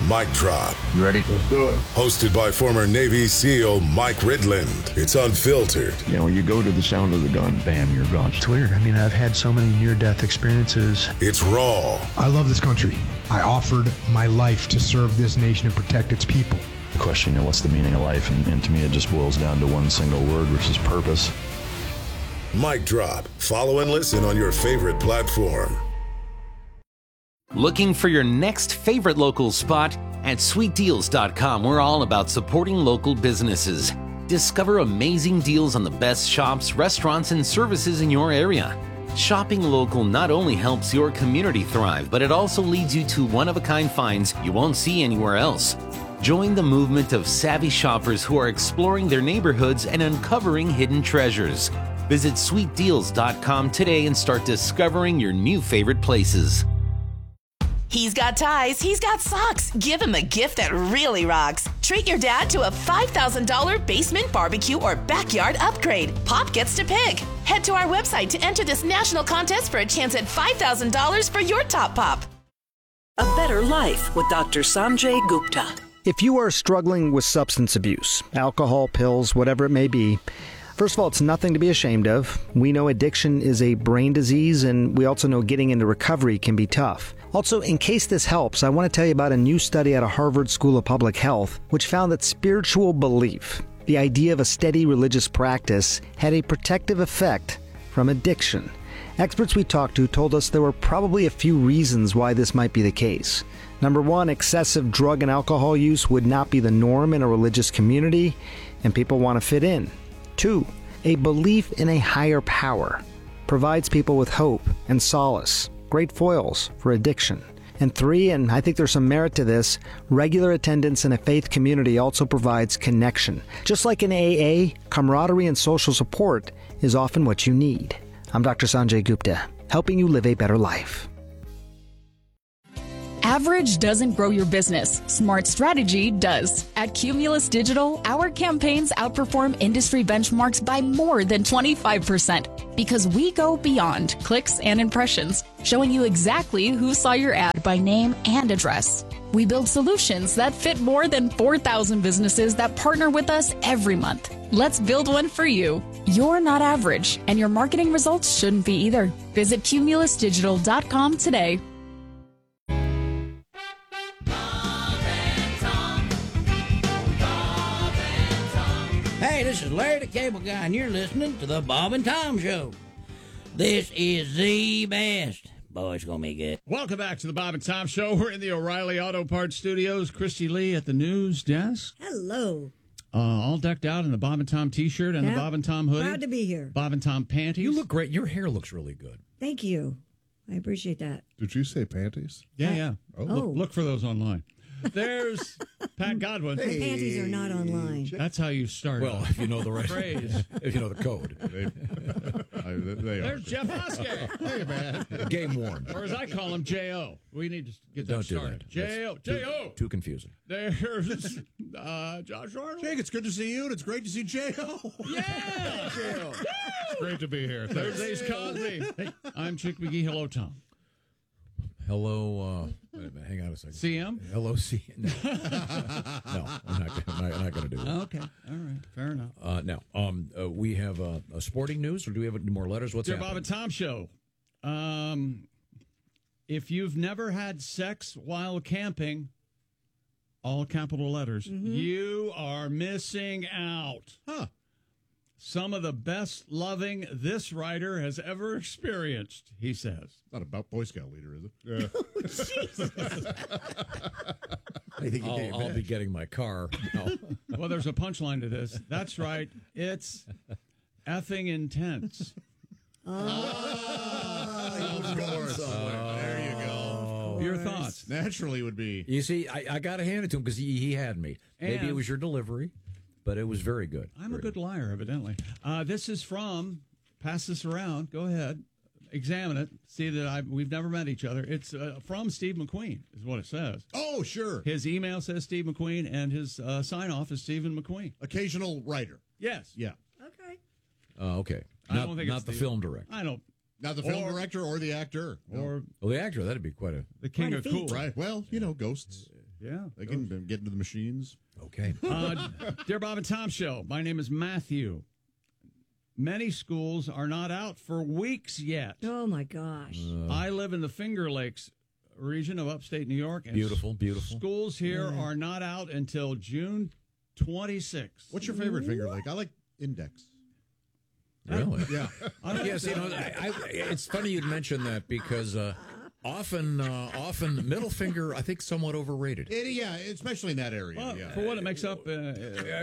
Mic Drop. You ready? Let's do it. Hosted by former Navy SEAL Mike Ridland. It's unfiltered. You know, when you go to the sound of the gun, bam, you're gone. It's weird. I mean, I've had so many near-death experiences. It's raw. I love this country. I offered my life to serve this nation and protect its people. The question, what's the meaning of life? And to me, it just boils down to one single word, which is purpose. Mic Drop. Follow and listen on your favorite platform. Looking for your next favorite local spot? At sweetdeals.com, we're all about supporting local businesses. Discover amazing deals on the best shops, restaurants, and services in your area. Shopping local not only helps your community thrive, but it also leads you to one-of-a-kind finds you won't see anywhere else. Join the movement of savvy shoppers who are exploring their neighborhoods and uncovering hidden treasures. Visit sweetdeals.com today and start discovering your new favorite places. He's got ties, he's got socks. Give him a gift that really rocks. Treat your dad to a $5,000 basement barbecue or backyard upgrade. Pop gets to pick. Head to our website to enter this national contest for a chance at $5,000 for your top pop. A Better Life with Dr. Sanjay Gupta. If you are struggling with substance abuse, alcohol, pills, whatever it may be, first of all, it's nothing to be ashamed of. We know addiction is a brain disease, and we also know getting into recovery can be tough. Also, in case this helps, I want to tell you about a new study out of Harvard School of Public Health, which found that spiritual belief, the idea of a steady religious practice, had a protective effect from addiction. Experts we talked to told us there were probably a few reasons why this might be the case. Number one, excessive drug and alcohol use would not be the norm in a religious community, and people want to fit in. Two, a belief in a higher power provides people with hope and solace, great foils for addiction. And three, and I think there's some merit to this, regular attendance in a faith community also provides connection. Just like in AA, camaraderie and social support is often what you need. I'm Dr. Sanjay Gupta, helping you live a better life. Average doesn't grow your business. Smart strategy does. At Cumulus Digital, our campaigns outperform industry benchmarks by more than 25% because we go beyond clicks and impressions, showing you exactly who saw your ad by name and address. We build solutions that fit more than 4,000 businesses that partner with us every month. Let's build one for you. You're not average, and your marketing results shouldn't be either. Visit cumulusdigital.com today. Hey, this is Larry the Cable Guy, and you're listening to the Bob and Tom Show. This is the best. Boy, it's going to be good. Welcome back to the Bob and Tom Show. We're in the O'Reilly Auto Parts Studios. Christy Lee at the news desk. Hello. All decked out in the Bob and Tom T-shirt and the Bob and Tom hoodie. Proud to be here. Bob and Tom panties. You look great. Your hair looks really good. Thank you. I appreciate that. Did you say panties? Yeah. Oh. Look for those online. There's Pat Godwin. My panties are not online. That's how you start. Well, if you know the right phrase. If you know the code. There's Jeff Oskey. Hey, man. Game worn. Or as I call him, J.O. We need to get that Don't do started. that. J.O. J.O. Too confusing. There's Josh Arnold. Jake, it's good to see you, and it's great to see J.O. Yeah! J.O. It's great to be here. Thursday's Cosby. I'm Chick McGee. Hello, Tom. Hello, wait a minute, hang on a second. CM? Hello, CM. No, I'm not going to do that. Okay, all right, fair enough. Now, we have sporting news, or do we have any more letters? What's Dear happening? Bob and Tom Show. If you've never had sex while camping, all capital letters, you are missing out. Huh. Some of the best loving this writer has ever experienced, he says. Not about Boy Scout leader, is it? I'll be getting my car. No. Well, there's a punchline to this. That's right. It's effing intense. Of course. There you go. Your thoughts? Naturally would be. You see, I got to hand it to him because he had me. Maybe it was your delivery, but it was very good. I'm a good liar, evidently. This is from, pass this around, go ahead, examine it, see that we've never met each other. It's from Steve McQueen, is what it says. Oh, sure. His email says Steve McQueen, and his sign-off is Stephen McQueen. Occasional writer. Yes. Yeah. Okay. Okay. I don't think not it's the film director. I don't. Not the film director or the actor. Or well, the actor, that'd be quite a... The king of cool. Right. Well, ghosts. Yeah. They can get into the machines. Okay. Dear Bob and Tom Show, my name is Matthew. Many schools are not out for weeks yet. Oh, my gosh. I live in the Finger Lakes region of upstate New York. And Beautiful, beautiful. Schools here are not out until June 26th. What's your favorite Finger Lake? I like Index. Really? Yeah. Yes, it's funny you'd mention that because often middle finger, I think, somewhat overrated. Yeah, especially in that area. Well, yeah. for what it makes up, when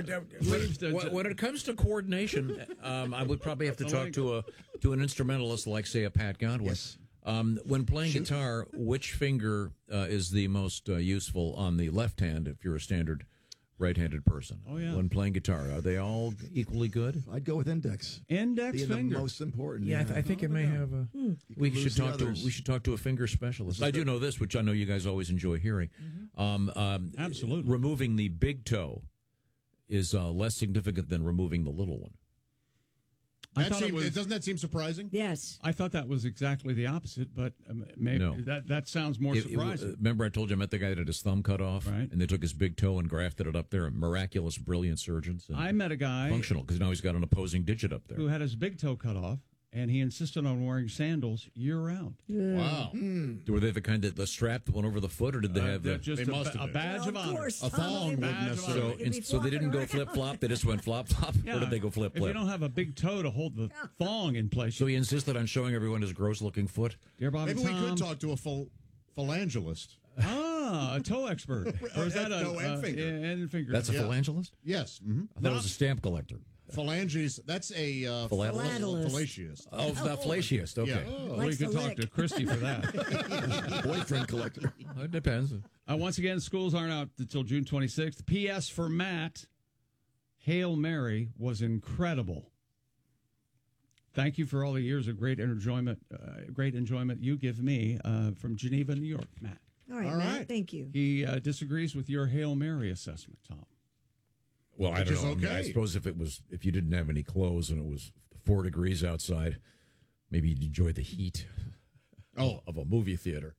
it comes to coordination, I would probably have to talk to an instrumentalist like, say, a Pat Godwin. Yes. When playing guitar, which finger is the most useful on the left hand if you're a standard right-handed person? Oh, yeah. When playing guitar, are they all equally good? I'd go with index. Index Being finger. the most important. Yeah, I think it may have a. We should talk to a finger specialist. I do know this, which I know you guys always enjoy hearing. Absolutely. Removing the big toe is less significant than removing the little one. Doesn't that seem surprising? Yes. I thought that was exactly the opposite, but maybe No. that sounds more surprising. Remember I told you I met the guy that had his thumb cut off? Right. And they took his big toe and grafted it up there. Miraculous, brilliant surgeons. I met a guy Functional, because now he's got an opposing digit up there. who had his big toe cut off, and he insisted on wearing sandals year-round. Wow. Were they the kind that the strap that went over the foot, or did they have Just They must have a been. badge of honor. course. A thong wouldn't Badge of necessarily. honor. So they didn't go flip-flop, they just went flop-flop? Yeah. Or did they go If you flip-flip? don't have a big toe to hold the thong in place. So he insisted on showing everyone his gross-looking foot? Dear Bob Maybe and we Tom, could talk to a phalangelist. a toe expert. Or is that a Toe and finger. and finger? That's a Yeah. phalangelist? Yes. Mm-hmm. I thought it was a stamp collector. Phalanges. That's a Philatelist. fallacious. Oh, the flaciest. Okay. Yeah. we Likes could to talk lick. to Christy for that. Boyfriend collector. It depends. Once again, schools aren't out until June 26th. P.S. for Matt, Hail Mary was incredible. Thank you for all the years of great enjoyment you give me from Geneva, New York, Matt. All right, All Matt, right. thank you. He disagrees with your Hail Mary assessment, Tom. Well, I Which don't is know. I mean, I okay. suppose if you didn't have any clothes and it was 4 degrees outside, maybe you'd enjoy the heat of a movie theater.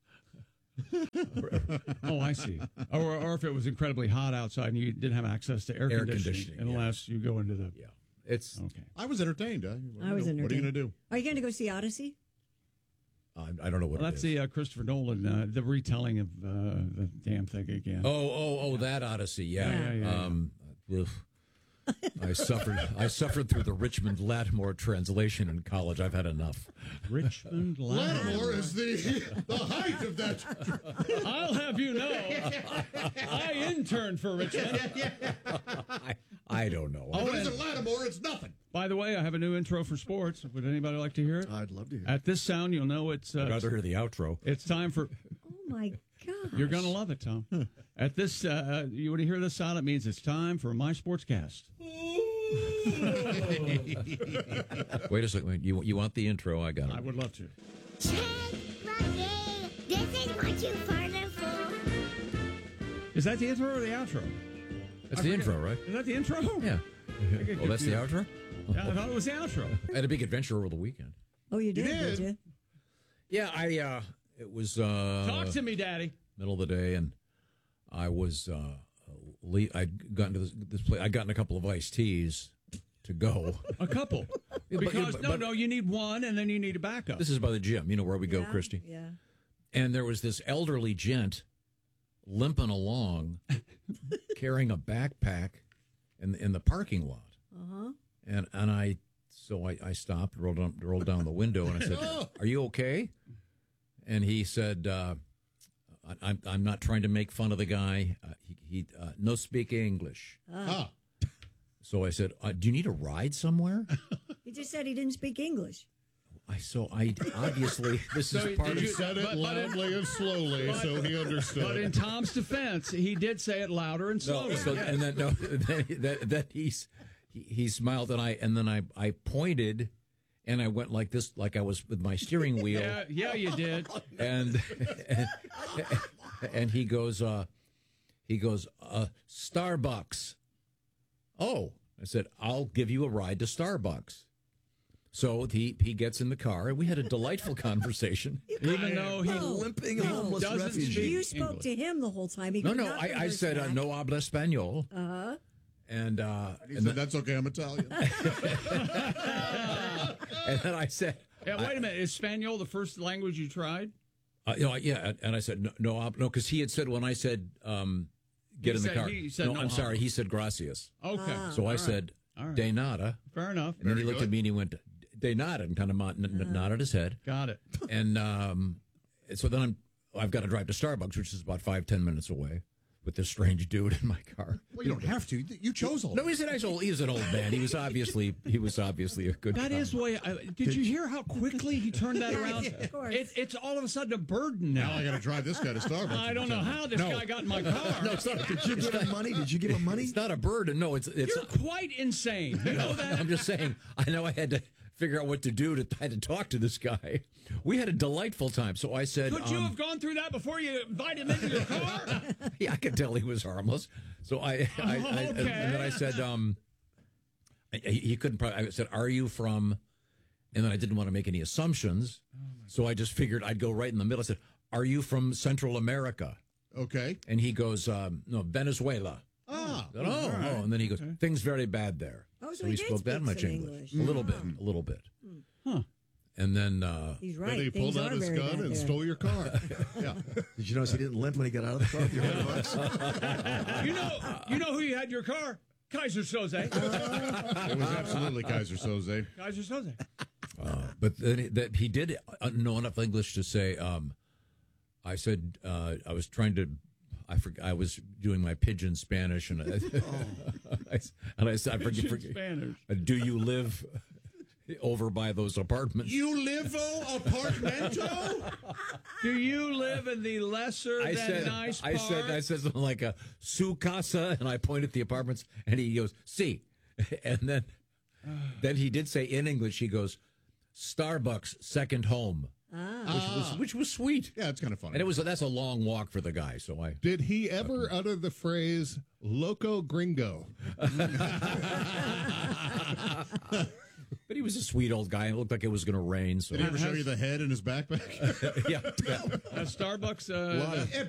Oh, I see. Or if it was incredibly hot outside and you didn't have access to air conditioning unless you go into the... Yeah. It's Okay. I was entertained. I was What are you entertained. going to do? Are you going to go see Odyssey? I don't know what Well, it that's is. the Christopher Nolan, the retelling of the damn thing again. Oh, that Odyssey. Yeah. Yeah. Oof. I suffered through the Richmond Lattimore translation in college. I've had enough. Richmond Lattimore is the height of that. I'll have you know, I interned for Richmond. I don't know. What is it, Lattimore? It's nothing. By the way, I have a new intro for sports. Would anybody like to hear it? I'd love to hear it. At this sound, you'll know it's I'd rather hear the outro. it's time for. Oh, my gosh. You're gonna love it, Tom. At this, you want to hear this sound? It means it's time for my sportscast. Wait a second. You want the intro? I got it. I would love to. Check Bucket. This is what you farted for. Is that the intro or the outro? That's the intro, right? Is that the intro? Yeah. Oh, that's the outro? Yeah, I thought it was the outro. I had a big adventure over the weekend. Oh, you did you? Yeah, it was Talk to me, Daddy. middle of the day, and I was I'd gotten to this place. I'd gotten a couple of iced teas to go. A couple. Because no, you need one, and then you need a backup. This is by the gym. You know where we go, Christy. Yeah. And there was this elderly gent limping along, carrying a backpack in the parking lot. Uh-huh. And I stopped, rolled down the window, and I said, "Are you okay?" And he said, "I'm not trying to make fun of the guy. He no speak English." Ah. So I said, "Do you need a ride somewhere?" He just said he didn't speak English. I obviously this is part of. He said it loudly and slowly, so he understood. But in Tom's defense, he did say it louder and slower. And then he smiled, and then I pointed, and I went like this, like I was with my steering wheel. Yeah, you did. And he goes, Starbucks. Oh, I said, I'll give you a ride to Starbucks. So he gets in the car, and we had a delightful conversation. Even though he's limping homeless doesn't refugee. speak You spoke English. to him the whole time. He No, could no, not I said understand. no habla español. Uh-huh. And He said, that's okay, I'm Italian. and then I said, Yeah, wait a minute. Is Spaniel the first language you tried? yeah, and I said no, because he had said when I said get in the car. He said no, no I'm sorry. habla. He said gracias. Okay. So I All said All right. de nada. Fair enough. And then he looked at me and he went de nada and kind of nodded his head. Got it. And so then I've got to drive to Starbucks, which is about 5-10 minutes away, with this strange dude in my car. Well, you don't have to. You chose all. No, he's a nice old. He was an old man. He was obviously a good. That guy. is the way. Did you hear how quickly he turned that around? Of course. It's all of a sudden a burden now. Now I got to drive this guy to Starbucks. I don't know how this guy got in my car. No, it's not. Did you give him money? Did you give him money? It's not a burden. No, it's. You're quite insane. You know that? I'm just saying. I know I had to figure out what to do I had to talk to this guy. We had a delightful time. So I said, Could you have gone through that before you invited him into your car? yeah, I could tell he was harmless. So I and then I said, he couldn't. I said, "Are you from?" And then I didn't want to make any assumptions, so I just figured I'd go right in the middle. I said, "Are you from Central America?" Okay. And he goes, "No, Venezuela." Ah. I said, oh, and then he goes, "Things very bad there." Oh, so so he he did spoke that speak much some English, English. a little bit. Huh. And then He's right. Then he Things pulled out are his very gun bad and there. stole your car. Yeah. Did you notice he didn't limp when he got out of the car with your $100? You know who you had your car? Kaiser Soze. It was absolutely Kaiser Soze. Kaiser Soze. But then that he did know enough English to say, I said, I was trying to, I was doing my pidgin Spanish, and I said, I forget, Spanish. do you live over by those apartments? You live apartmento? Do you live in the lesser than nice part? I said something like su casa, and I pointed at the apartments, and he goes, "Si," and then he did say in English, he goes, "Starbucks second home," which was sweet. Yeah, it's kind of funny. And that's a long walk for the guy. So I Did he ever utter the phrase "loco gringo"? But he was a sweet old guy. It looked like it was going to rain. So Did he ever show you the head in his backpack? yeah. Starbucks.